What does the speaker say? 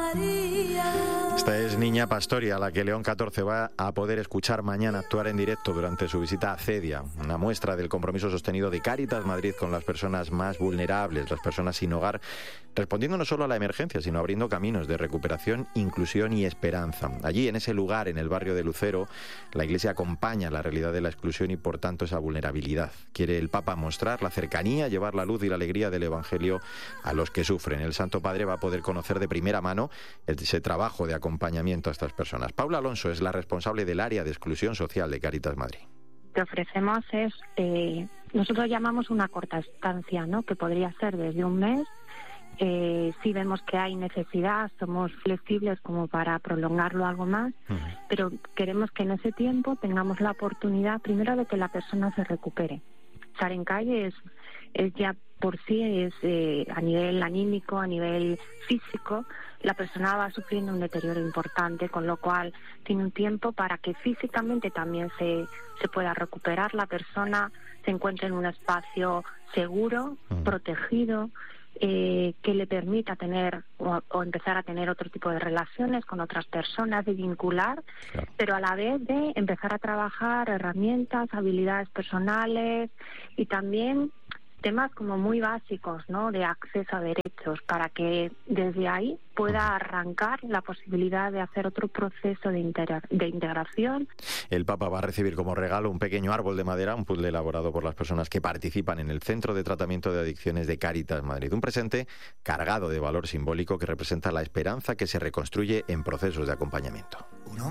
Esta es Niña Pastoria, a la que León XIV va a poder escuchar mañana actuar en directo durante su visita a Cedia, una muestra del compromiso sostenido de Cáritas Madrid con las personas más vulnerables, las personas sin hogar, respondiendo no solo a la emergencia, sino abriendo caminos de recuperación, inclusión y esperanza. Allí, en ese lugar, en el barrio de Lucero, la Iglesia acompaña la realidad de la exclusión y, por tanto, esa vulnerabilidad. Quiere el Papa mostrar la cercanía, llevar la luz y la alegría del Evangelio a los que sufren. El Santo Padre va a poder conocer de primera mano ese trabajo de acompañamiento a estas personas. Paula Alonso es la responsable del área de exclusión social de Cáritas Madrid. Lo que ofrecemos es, nosotros llamamos una corta estancia, ¿no? Que podría ser desde un mes. Si vemos que hay necesidad, somos flexibles como para prolongarlo algo más, pero queremos que en ese tiempo tengamos la oportunidad primero de que la persona se recupere. Estar en calle es ya por sí, a nivel anímico, a nivel físico, la persona va sufriendo un deterioro importante, con lo cual tiene un tiempo para que físicamente también se pueda recuperar, la persona se encuentre en un espacio seguro, protegido, que le permita tener o empezar a tener otro tipo de relaciones con otras personas, de vincular, claro, pero a la vez de empezar a trabajar herramientas, habilidades personales y también temas como muy básicos, ¿no? De acceso a derechos, para que desde ahí pueda arrancar la posibilidad de hacer otro proceso de integración. El Papa va a recibir como regalo un pequeño árbol de madera, un puzzle elaborado por las personas que participan en el Centro de Tratamiento de Adicciones de Cáritas Madrid. Un presente cargado de valor simbólico que representa la esperanza que se reconstruye en procesos de acompañamiento.